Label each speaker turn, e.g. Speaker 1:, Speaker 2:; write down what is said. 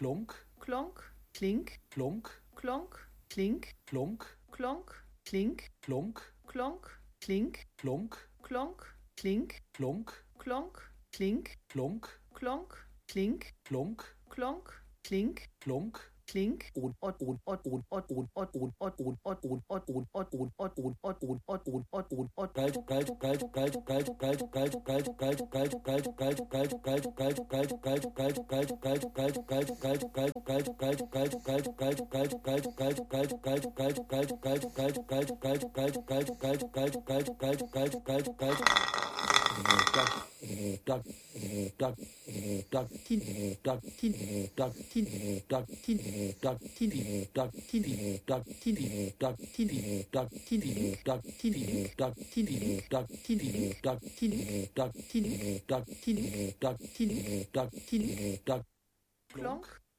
Speaker 1: klunk,
Speaker 2: klonk, klink,
Speaker 1: klunk,
Speaker 2: klonk, klink,
Speaker 1: klunk,
Speaker 2: klonk, klink,
Speaker 1: klunk,
Speaker 2: klonk, klink,
Speaker 1: klunk,
Speaker 2: klonk, klink,
Speaker 1: klunk,
Speaker 2: klonk, klink,
Speaker 1: klunk,
Speaker 2: klonk, klink,
Speaker 1: klunk,
Speaker 2: klonk, klink,
Speaker 1: klunk,
Speaker 2: klink, klonk,